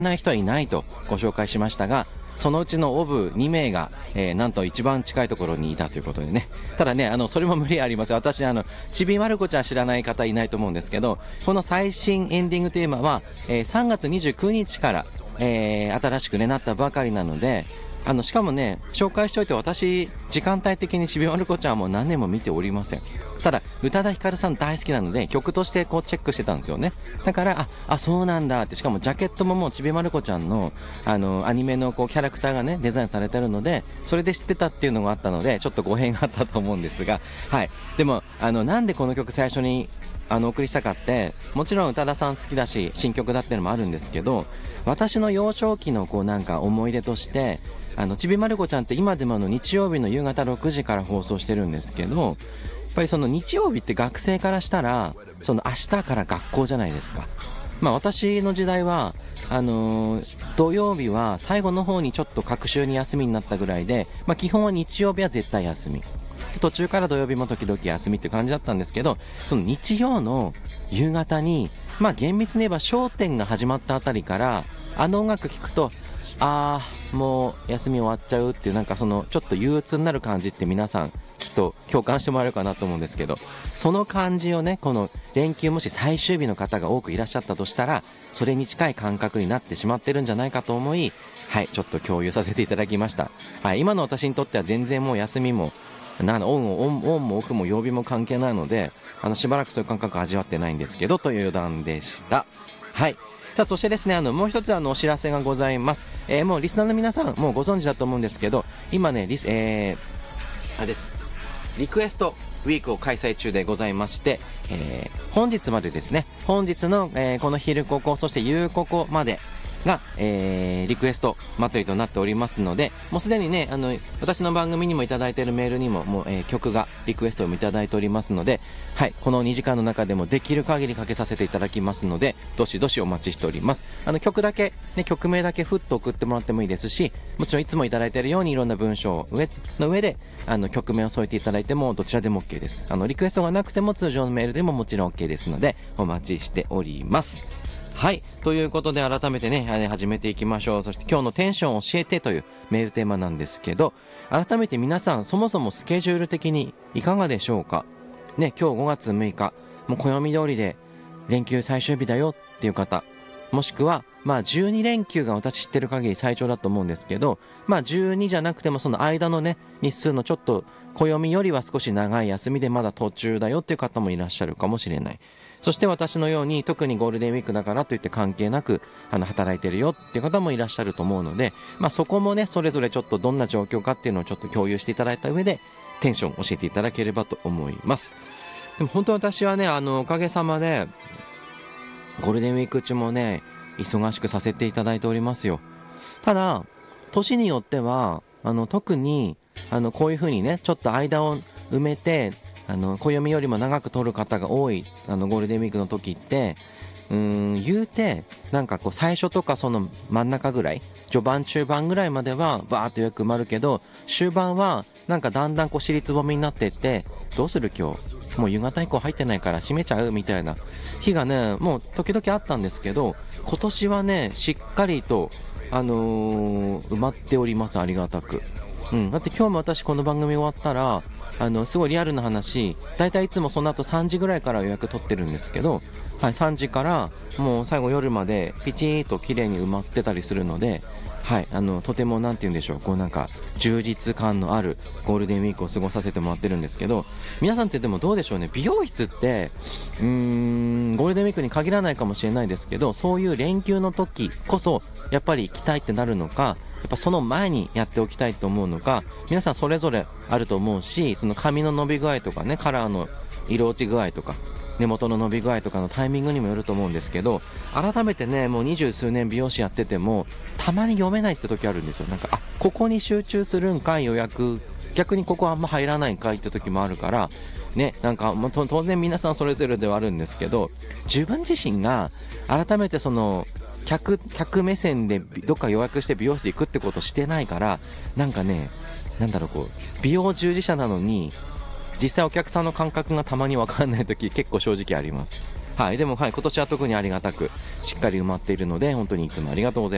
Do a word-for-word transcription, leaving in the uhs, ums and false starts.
ない人はいないとご紹介しましたが、そのうちのオブにめいが、えー、なんと一番近いところにいたということでね。ただね、あのそれも無理あります。私あのちびまる子ちゃん知らない方いないと思うんですけど、この最新エンディングテーマは、えー、さんがつにじゅうくにちから、えー、新しく、ね、なったばかりなので、あのしかもね、紹介しておいて、私時間帯的にちびまる子ちゃんも何年も見ておりません。ただ宇多田ヒカルさん大好きなので、曲としてこうチェックしてたんですよね。だからああそうなんだって。しかもジャケットももうちびまる子ちゃんのあのアニメのこうキャラクターがねデザインされてるので、それで知ってたっていうのがあったので、ちょっと語弊があったと思うんですが、はい。でもあのなんでこの曲最初にあのお送りしたかって、もちろん宇多田さん好きだし新曲だっていうのもあるんですけど、私の幼少期のこうなんか思い出として、あのちびまる子ちゃんって今でもあの日曜日の夕方ろくじから放送してるんですけど、やっぱりその日曜日って学生からしたらその明日から学校じゃないですか。まあ私の時代はあのー、土曜日は最後の方にちょっと隔週に休みになったぐらいで、まあ基本は日曜日は絶対休み、途中から土曜日も時々休みって感じだったんですけど、その日曜の夕方に、まあ厳密に言えば笑点が始まったあたりからあの音楽聴くと、あーもう休み終わっちゃうっていう、なんかそのちょっと憂鬱になる感じって皆さんきっと共感してもらえるかなと思うんですけど、その感じをね、この連休もし最終日の方が多くいらっしゃったとしたら、それに近い感覚になってしまってるんじゃないかと思い、はい、ちょっと共有させていただきました。はい、今の私にとっては全然もう休みもなんオンオンオンもオフも曜日も関係ないので、あのしばらくそういう感覚味わってないんですけどという余談でした。はい。さあそしてですね、あのもう一つあのお知らせがございます。えー、もうリスナーの皆さんもうご存知だと思うんですけど、今ねリス、えー、あれですリクエストウィークを開催中でございまして、えー、本日までですね、本日の、えー、この昼ここ、そして夕ここまでが、えー、リクエスト祭りとなっておりますので、もうすでにね、あの私の番組にもいただいているメールにももう、えー、曲がリクエストをいただいておりますので、はい、このにじかんの中でもできる限りかけさせていただきますので、どしどしお待ちしております。あの曲だけ、ね、曲名だけふっと送ってもらってもいいですし、もちろんいつもいただいているようにいろんな文章上の上であの曲名を添えていただいてもどちらでも OK です。あのリクエストがなくても通常のメールでももちろん OK ですので、お待ちしております。はい、ということで改めてね始めていきましょう。そして今日のテンションを教えてというメールテーマなんですけど、改めて皆さんそもそもスケジュール的にいかがでしょうかね。今日ごがつむいか、もう暦通りで連休最終日だよっていう方、もしくはまあじゅうにれんきゅうが私知ってる限り最長だと思うんですけど、まあじゅうにじゃなくてもその間のね日数のちょっと暦よりは少し長い休みでまだ途中だよっていう方もいらっしゃるかもしれない。そして私のように特にゴールデンウィークだからといって関係なくあの働いてるよっていう方もいらっしゃると思うので、まあそこもねそれぞれちょっとどんな状況かっていうのをちょっと共有していただいた上でテンション教えていただければと思います。でも本当私はね、あのおかげさまでゴールデンウィーク中もね忙しくさせていただいておりますよ。ただ年によってはあの特にあのこういう風にねちょっと間を埋めてあの暦よりも長く取る方が多いあのゴールデンウィークの時って、うーん言うてなんかこう最初とかその真ん中ぐらい、序盤中盤ぐらいまではバーっとよく埋まるけど、終盤はなんかだんだんこう尻つぼみになっていって、どうする今日もう夕方以降入ってないから閉めちゃうみたいな日がねもう時々あったんですけど、今年はねしっかりとあのー、埋まっております。ありがたく。うん、だって今日も私この番組終わったらあのすごいリアルな話、だいたいいつもその後さんじぐらいから予約取ってるんですけど、はい、さんじからもう最後夜までピチーと綺麗に埋まってたりするので、はい、あのとてもなんて言うんでしょう、こうなんか充実感のあるゴールデンウィークを過ごさせてもらってるんですけど、皆さんってでもどうでしょうね。美容室ってうーんゴールデンウィークに限らないかもしれないですけど、そういう連休の時こそやっぱり行きたいってなるのか、やっぱその前にやっておきたいと思うのか、皆さんそれぞれあると思うし、その髪の伸び具合とかね、カラーの色落ち具合とか根元の伸び具合とかのタイミングにもよると思うんですけど、改めてねもう二十数年美容師やっててもたまに読めないって時あるんですよ。なんかあここに集中するんかい予約、逆にここあんま入らないんかいって時もあるからね、なんか、まあ、当然皆さんそれぞれではあるんですけど、自分自身が改めてその客, 客目線でどっか予約して美容室行くってことしてないから、なんかねなんだろうこう美容従事者なのに実際お客さんの感覚がたまに分かんない時結構正直あります。はい、でもはい今年は特にありがたくしっかり埋まっているので本当にいつもありがとうございます。